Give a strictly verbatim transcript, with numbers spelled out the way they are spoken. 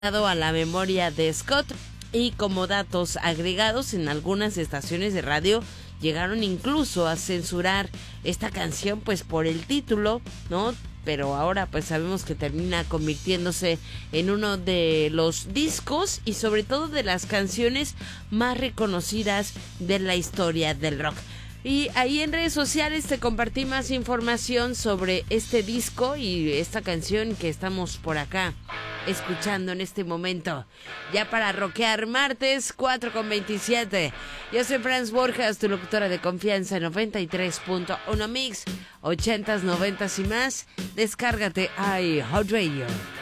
a la memoria de Scott, y como datos agregados, en algunas estaciones de radio llegaron incluso a censurar esta canción pues por el título, ¿no? Pero ahora pues sabemos que termina convirtiéndose en uno de los discos y sobre todo de las canciones más reconocidas de la historia del rock. Y ahí en redes sociales te compartí más información sobre este disco y esta canción que estamos por acá escuchando en este momento. Ya para rockear, martes cuatro con veintisiete. Yo soy Franz Borjas, tu locutora de confianza en noventa y tres punto uno Mix, ochentas, noventas y más. Descárgate iHeartRadio.